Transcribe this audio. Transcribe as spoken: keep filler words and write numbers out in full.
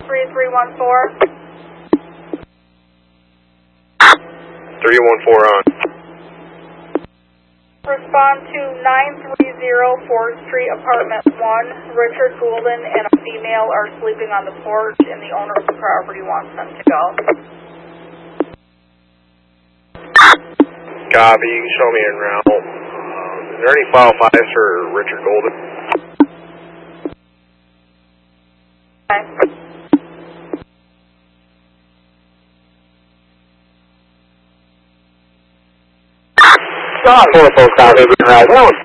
three three one four. three one four on. Respond to nine three zero fourth Street, Apartment one. Richard Goulden and a female are sleeping on the porch, and the owner of the property wants them to go. Copy, you can show me en route. Um, is there any file fives for Richard Goulden? Okay. Four full copy, en route.